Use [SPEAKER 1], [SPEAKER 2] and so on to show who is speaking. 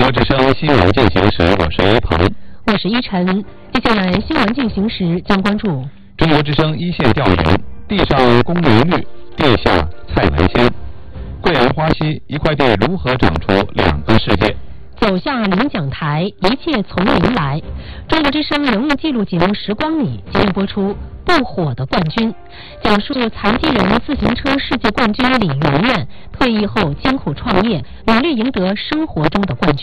[SPEAKER 1] 国之声新闻进行时，我是一鹏，
[SPEAKER 2] 我是依晨。接下来新闻进行时将关注
[SPEAKER 1] 中国之声一线调研：地上公牛绿，地下菜篮仙。贵阳花溪一块地如何长出两个世界？
[SPEAKER 2] 走下领奖台，一切从零来。中国之声人物记录节目《时光里》今日播出不火的冠军，讲述残疾人自行车世界冠军李媛媛退役后艰苦创业，努力赢得生活中的冠军。